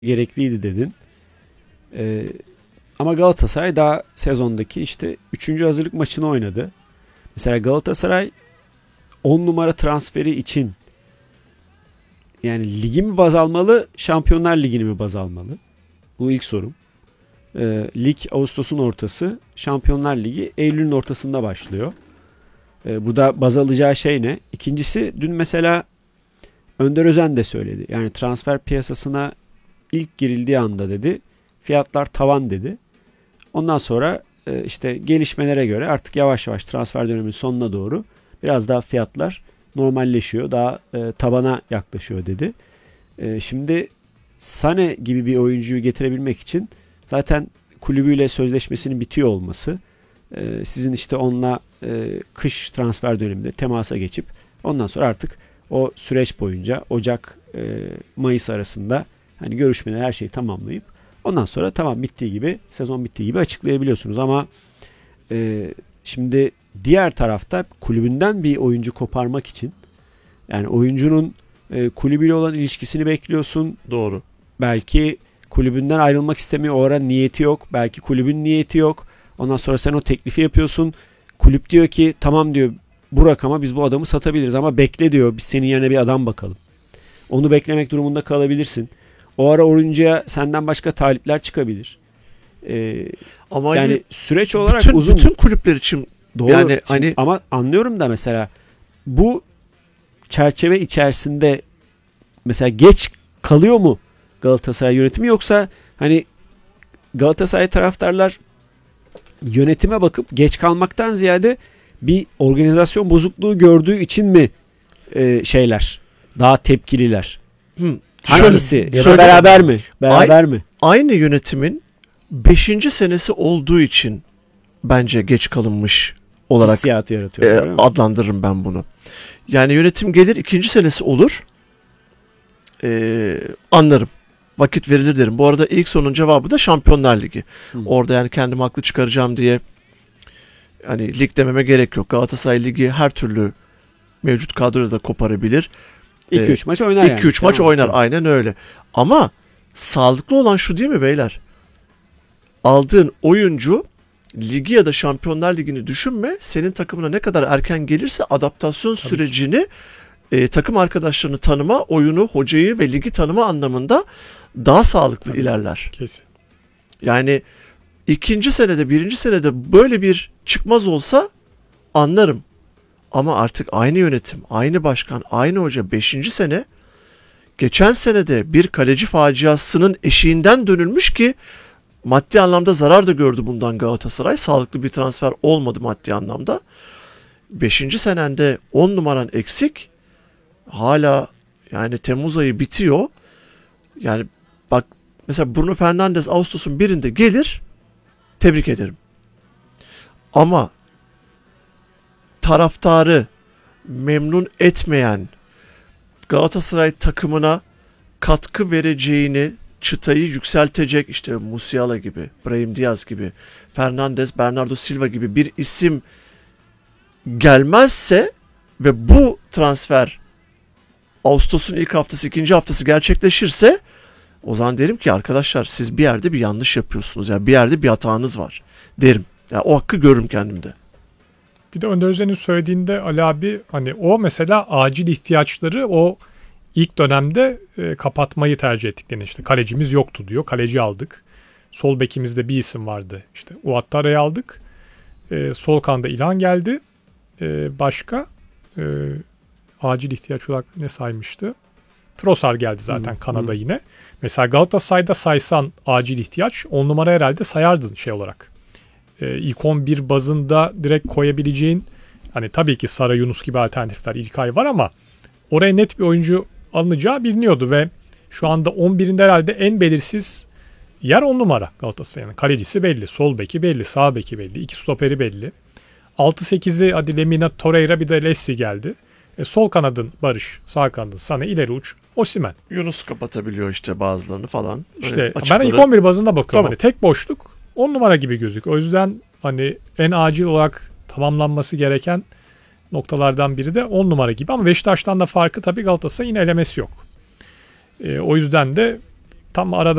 gerekliydi dedin. Ee, Ama Galatasaray daha sezondaki işte 3. hazırlık maçını oynadı. Mesela Galatasaray 10 numara transferi için yani ligi mi baz almalı, Şampiyonlar Ligi'ni mi baz almalı? Bu ilk sorum. Lig Ağustos'un ortası, Şampiyonlar Ligi Eylül'ün ortasında başlıyor. Bu da baz alacağı şey ne? İkincisi, dün mesela Önder Özen de söyledi. Yani transfer piyasasına ilk girildiği anda dedi, fiyatlar tavan dedi. Ondan sonra işte gelişmelere göre artık yavaş yavaş transfer döneminin sonuna doğru biraz daha fiyatlar normalleşiyor. Daha tabana yaklaşıyor dedi. Şimdi Sane gibi bir oyuncuyu getirebilmek için zaten kulübüyle sözleşmesinin bitiyor olması, sizin işte onunla kış transfer döneminde temasa geçip ondan sonra artık o süreç boyunca Ocak Mayıs arasında hani görüşmeler, her şeyi tamamlayıp ondan sonra tamam, bittiği gibi, sezon bittiği gibi açıklayabiliyorsunuz. Ama şimdi diğer tarafta kulübünden bir oyuncu koparmak için, yani oyuncunun kulübüyle olan ilişkisini bekliyorsun. Doğru. Belki kulübünden ayrılmak istemiyor. O ara niyeti yok. Belki kulübün niyeti yok. Ondan sonra sen o teklifi yapıyorsun. Kulüp diyor ki tamam diyor, bu rakama biz bu adamı satabiliriz ama bekle diyor, biz senin yerine bir adam bakalım. Onu beklemek durumunda kalabilirsin. O ara oyuncuya senden başka talipler çıkabilir. Ama yani süreç olarak uzun. Bütün kulüpler için doğru. Yani şimdi, hani ama anlıyorum da mesela bu çerçeve içerisinde mesela geç kalıyor mu Galatasaray yönetimi, yoksa hani Galatasaray taraftarlar yönetime bakıp geç kalmaktan ziyade bir organizasyon bozukluğu gördüğü için mi şeyler daha tepkililer? Hangisi? Ya da beraber mi? Beraber mi? Aynı yönetimin 5. senesi olduğu için bence geç kalınmış olarak hissiyatı yaratıyor. Adlandırırım ben bunu. Yani yönetim gelir 2. senesi olur. Anlarım. Vakit verilir derim. Bu arada ilk sorunun cevabı da Şampiyonlar Ligi. Orada yani kendimi haklı çıkaracağım diye hani lig dememe gerek yok. Galatasaray Ligi her türlü mevcut kadroda da koparabilir. 2-3 maç oynar yani. 2-3 maç oynar, aynen öyle. Ama sağlıklı olan şu değil mi beyler? Aldığın oyuncu ligi ya da Şampiyonlar Ligi'ni düşünme. Senin takımına ne kadar erken gelirse adaptasyon sürecini, takım arkadaşlarını tanıma, oyunu, hocayı ve ligi tanıma anlamında daha sağlıklı ilerler. Kesin. Yani 2. senede, 1. senede böyle bir çıkmaz olsa anlarım. Ama artık aynı yönetim, aynı başkan, aynı hoca 5. sene, geçen senede bir kaleci faciasının eşiğinden dönülmüş ki maddi anlamda zarar da gördü bundan Galatasaray. Sağlıklı bir transfer olmadı maddi anlamda. 5. senende 10 numaran eksik. Hala yani Temmuz ayı bitiyor. Yani bak mesela Bruno Fernandes Ağustos'un 1'inde gelir. Tebrik ederim. Ama taraftarı memnun etmeyen, Galatasaray takımına katkı vereceğini, çıtayı yükseltecek, işte Musiala gibi, Brahim Diaz gibi, Fernandes, Bernardo Silva gibi bir isim gelmezse ve bu transfer Ağustos'un ilk haftası, ikinci haftası gerçekleşirse, o zaman derim ki arkadaşlar siz bir yerde bir yanlış yapıyorsunuz. Yani bir yerde bir hatanız var derim. Yani o hakkı görürüm kendimde. Bir de Önder Özen'in söylediğinde Ali abi, hani o mesela acil ihtiyaçları o ilk dönemde kapatmayı tercih ettiklerini, işte kalecimiz yoktu diyor. Kaleci aldık. Sol bekimizde bir isim vardı. İşte Ouattara'yı aldık. Sol kanada İlhan geldi. Başka acil ihtiyaç olarak ne saymıştı? Trossard geldi zaten Kanada yine. Mesela Galatasaray'da saysan acil ihtiyaç 10 numara herhalde sayardın şey olarak. İlk 11 bazında direkt koyabileceğin, hani tabii ki Sara, Yunus gibi alternatifler İlkay var ama oraya net bir oyuncu alınacağı biliniyordu ve şu anda 11'inde herhalde en belirsiz yer 10 numara Galatasaray'ın. Kalecisi belli, sol beki belli, sağ beki belli, 2 stoperi belli. 6-8'i hadi Lemina, Torreira, bir de Leslie geldi. Sol kanadın Barış, sağ kanadın Sané, ileri uç Osimhen. Yunus kapatabiliyor işte bazılarını falan. İşte ben ilk 11 bazında bakıyorum. Tamam. Hani tek boşluk 10 numara gibi gözüküyor. O yüzden hani en acil olarak tamamlanması gereken noktalardan biri de 10 numara gibi. Ama Beşiktaş'tan da farkı tabii Galatasaray yine elemesi yok. O yüzden de tam arada